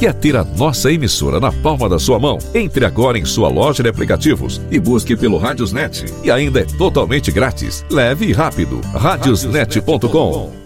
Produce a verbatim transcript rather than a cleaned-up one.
Quer ter a nossa emissora na palma da sua mão? Entre agora em sua loja de aplicativos e busque pelo Radiosnet. E ainda é totalmente grátis. Leve e rápido. radiosnet ponto com.